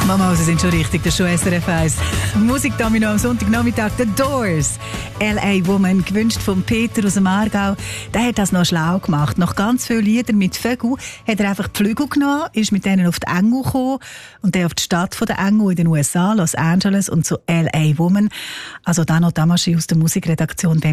Mama, Sie sind schon richtig, das ist schon SRF 1. Musikdomino am Sonntagnachmittag, The Doors. L.A. Woman, gewünscht von Peter aus dem Aargau. Der hat das noch schlau gemacht. Nach ganz vielen Liedern mit Vögeln hat er einfach die Flügel genommen, ist mit denen auf die Engel gekommen und dann auf die Stadt der Engel in den USA, Los Angeles und zu L.A. Woman. Also da noch Damaschi aus der Musikredaktion.